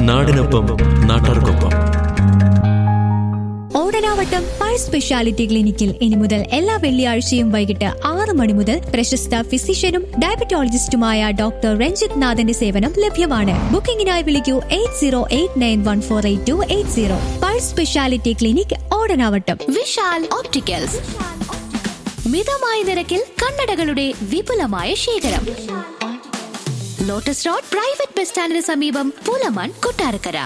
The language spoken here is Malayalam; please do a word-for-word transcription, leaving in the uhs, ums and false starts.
നാടിനൊപ്പം നാട്ടാർക്കൊപ്പം. ഓടനാവട്ടം പൾസ് സ്പെഷ്യാലിറ്റി ക്ലിനിക്കിൽ ഇനി മുതൽ എല്ലാ വെള്ളിയാഴ്ചയും വൈകിട്ട് ആറ് മണി മുതൽ പ്രശസ്ത ഫിസിഷ്യനും ഡയബറ്റോളജിസ്റ്റുമായ ഡോക്ടർ രഞ്ജിത് നാഥന്റെ സേവനം ലഭ്യമാണ്. ബുക്കിംഗിനായി വിളിക്കൂ eight zero eight nine one four eight to eight zero. Pulse speciality clinic, Odanavattam. Vishal opticals, മിതമായ നിരക്കിൽ കണ്ണടകളുടെ വിപുലമായ ശേഖരം. ലോട്ടസ് റോഡ് പ്രൈവറ്റ് ബസ് സ്റ്റാൻഡിന് സമീപം, പൂലമാൻ, കൊട്ടാരക്കര.